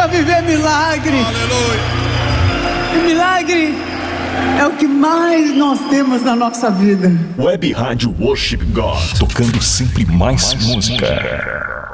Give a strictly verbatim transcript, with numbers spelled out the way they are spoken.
para viver milagre. Aleluia. E milagre é o que mais nós temos na nossa vida. Web Rádio Worship God, tocando sempre mais música.